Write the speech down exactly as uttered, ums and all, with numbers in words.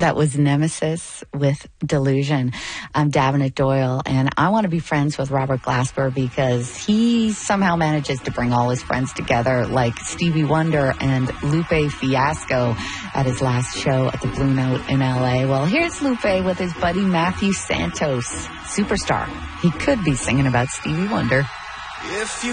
That was Nemesis with Delusion. I'm Davenant Doyle, and I want to be friends with Robert Glasper because he somehow manages to bring all his friends together, like Stevie Wonder and Lupe Fiasco at his last show at the Blue Note in L A. Well, here's Lupe with his buddy Matthew Santos, Superstar. He could be singing about Stevie Wonder. If you